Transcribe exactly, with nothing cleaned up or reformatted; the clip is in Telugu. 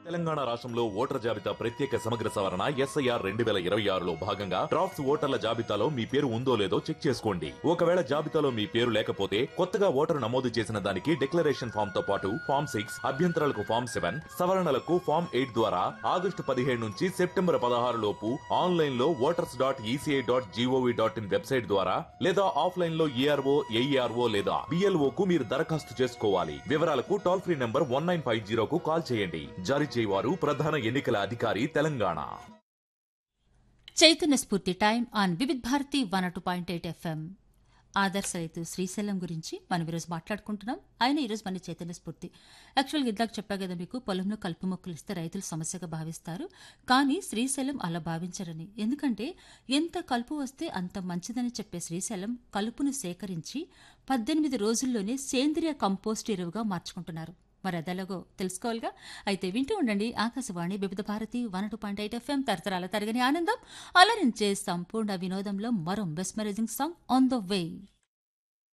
తెలంగాణ రాష్ట్రంలో ఓటర్ జాబితా ప్రత్యేక సమగ్ర సవరణ ఎస్ఐఆర్ రెండు వేల ఇరవై ఆరులో భాగంగా డ్రాఫ్ట్స్ ఓటర్ల జాబితాలో మీ పేరు ఉందో లేదో చెక్ చేసుకోండి. ఒకవేళ జాబితాలో మీ పేరు లేకపోతే కొత్తగా ఓటరు నమోదు చేసిన దానికి డిక్లరేషన్ ఫామ్ తో పాటు ఫామ్ సిక్స్ అభ్యంతరాలకు ఫామ్ సెవెన్ సవరణలకు ఫామ్ ఎయిట్ ద్వారా ఆగస్టు పదిహేడు నుంచి సెప్టెంబర్ పదహారు లోపు ఆన్లైన్ లో voters dot ECI dot GOV dot in website ద్వారా లేదా ఆఫ్లైన్ లో ఈఆర్ఓ ఏఈఆర్ఓ లేదా బిఎల్ఓ కు మీరు దరఖాస్తు చేసుకోవాలి. వివరాలకు toll free number one nine five జీరోకు call చేయండి. జారీ చేయవారు ప్రధాన ఎన్నికల అధికారి తెలంగాణ. చైతన్య స్ఫూర్తి time on Vividh Bharati one two point eight FM. ఆదర్శ రైతు శ్రీశైలం గురించి మనం ఈరోజు మాట్లాడుకుంటున్నాం. ఆయన ఈరోజు మన చైతన్య స్ఫూర్తి. యాక్చువల్గా ఇందాక చెప్పా కదా మీకు, పొలంలో కలుపు మొక్కలు ఇస్తే రైతులు సమస్యగా భావిస్తారు. కానీ శ్రీశైలం అలా భావించరని. ఎందుకంటే ఎంత కలుపు వస్తే అంత మంచిదని చెప్పే శ్రీశైలం కలుపును సేకరించి పద్దెనిమిది రోజుల్లోనే సేంద్రియ కంపోస్ట్ ఎరువుగా మార్చుకుంటున్నారు. మరి అదెలాగో తెలుసుకోవాలిగా. అయితే వింటూ ఉండండి ఆకాశవాణి వివిధ Bharati one two point eight FM. తరతరాల తరగని ఆనందం అలరించే సంపూర్ణ వినోదంలో మరో mesmerising song on the way.